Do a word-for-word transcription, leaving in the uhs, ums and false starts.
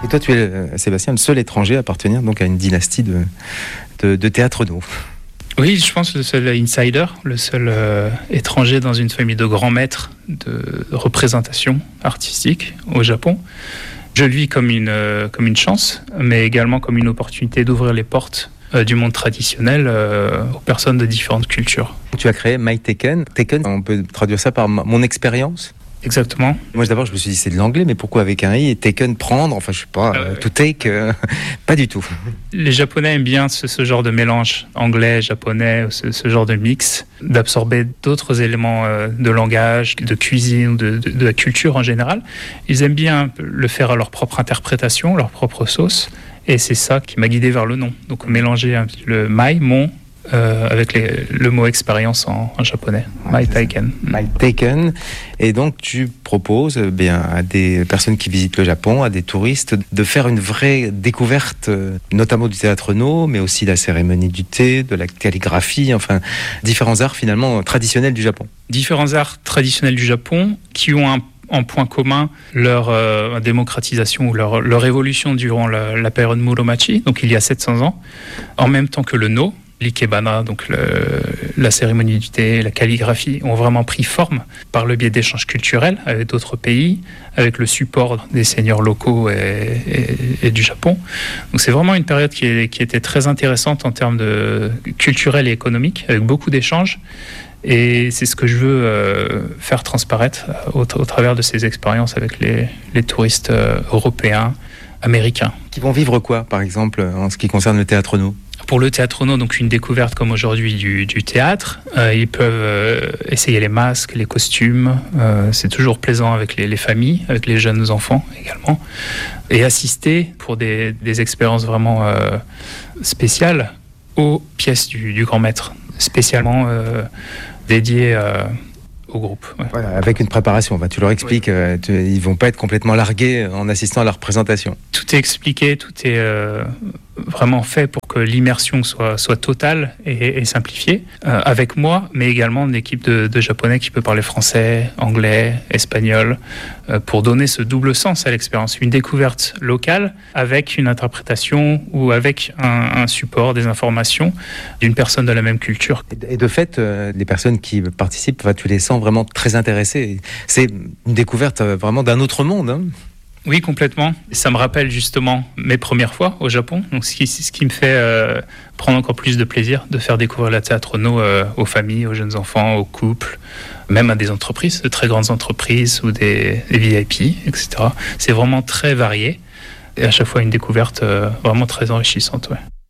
Et toi, tu es, Sébastien, le seul étranger à appartenir donc à une dynastie de, de, de théâtre no. Oui, je pense le seul insider, le seul euh, étranger dans une famille de grands maîtres de représentation artistique au Japon. Je le vis comme une, euh, comme une chance, mais également comme une opportunité d'ouvrir les portes euh, du monde traditionnel euh, aux personnes de différentes cultures. Tu as créé My Taken. Taken, on peut traduire ça par mon expérience. Exactement. Moi d'abord je me suis dit c'est de l'anglais, mais pourquoi avec un i et taken, prendre, enfin je sais pas, euh, euh, to take, euh, pas du tout. Les Japonais aiment bien ce, ce genre de mélange anglais, japonais, ce, ce genre de mix, d'absorber d'autres éléments euh, de langage, de cuisine, de, de, de la culture en général. Ils aiment bien le faire à leur propre interprétation, leur propre sauce, et c'est ça qui m'a guidé vers le nom. Donc mélanger hein, le mai, mon, Euh, avec les, le mot expérience en, en japonais, My Taken. My Taken. Et donc tu proposes eh bien, à des personnes qui visitent le Japon, à des touristes, de faire une vraie découverte, notamment du théâtre no, mais aussi de la cérémonie du thé, de la calligraphie, enfin différents arts finalement traditionnels du Japon. Différents arts traditionnels du Japon qui ont un en point commun leur euh, démocratisation ou leur, leur évolution durant la, la période Muromachi, donc il y a sept cents ans, en même temps que le no, l'ikebana, donc le, la cérémonie du thé, la calligraphie, ont vraiment pris forme par le biais d'échanges culturels avec d'autres pays, avec le support des seigneurs locaux et, et, et du Japon. Donc c'est vraiment une période qui, est, qui était très intéressante en termes de culturel et économique, avec beaucoup d'échanges. Et c'est ce que je veux euh, faire transparaître au, au travers de ces expériences avec les, les touristes euh, européens, américains. Qui vont vivre quoi, par exemple, en ce qui concerne le théâtre no ? Pour le théâtre no, donc une découverte comme aujourd'hui du, du théâtre. Euh, ils peuvent euh, essayer les masques, les costumes. Euh, c'est toujours plaisant avec les, les familles, avec les jeunes enfants également. Et assister pour des, des expériences vraiment euh, spéciales aux pièces du, du grand maître, spécialement euh, dédiées euh, au groupe. Ouais. Voilà, avec une préparation, bah, tu leur expliques, oui. euh, tu, ils ne vont pas être complètement largués en assistant à la représentation. Tout est expliqué, tout est euh, vraiment fait pour que l'immersion soit, soit totale et, et simplifiée, euh, avec moi, mais également une équipe de, de Japonais qui peut parler français, anglais, espagnol, euh, pour donner ce double sens à l'expérience. Une découverte locale avec une interprétation ou avec un, un support, des informations d'une personne de la même culture. Et de fait, euh, les personnes qui participent, bah, tu les sens vraiment très intéressées. C'est une découverte euh, vraiment d'un autre monde, hein. Oui, complètement. Ça me rappelle justement mes premières fois au Japon. Donc, ce qui, ce qui me fait euh, prendre encore plus de plaisir de faire découvrir le théâtre no euh, aux familles, aux jeunes enfants, aux couples, même à des entreprises, de très grandes entreprises ou des, des V I P, et cetera. C'est vraiment très varié et à chaque fois une découverte euh, vraiment très enrichissante. Ouais.